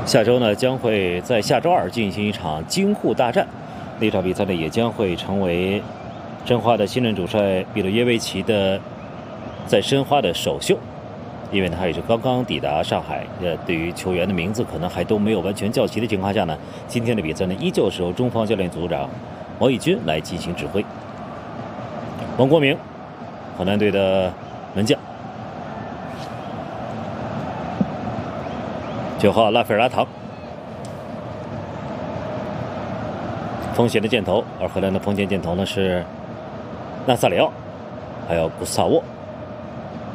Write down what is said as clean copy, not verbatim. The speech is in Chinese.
下周呢，将会在下周二进行一场京沪大战，那场比赛呢，也将会成为申花的新任主帅比鲁耶维奇的在申花的首秀。因为呢，他也是刚刚抵达上海，对于球员的名字可能还都没有完全叫齐的情况下呢，今天的比赛呢，依旧是由中方教练组长王义军来进行指挥。王国明，河南队的门将，9号拉斐尔拉唐，锋线的箭头，而荷兰的锋线箭头呢是纳萨里奥，还有古斯塔沃。